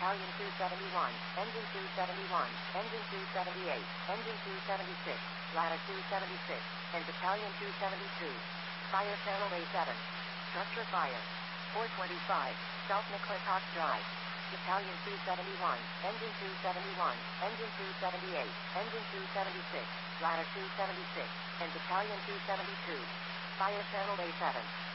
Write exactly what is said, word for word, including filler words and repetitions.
Battalion two seventy-one, Engine two seventy-one, Engine two seventy-eight, Engine two seventy-six, Ladder two seventy-six, and Battalion two seventy-two. Fire Channel A seven. Structure fire. four twenty-five, South McClintock Drive. Battalion two seventy-one, Engine two seventy-one, Engine two seventy-eight, Engine two seventy-six, Ladder two seventy-six, and Battalion two seventy-two. Fire Channel A seven.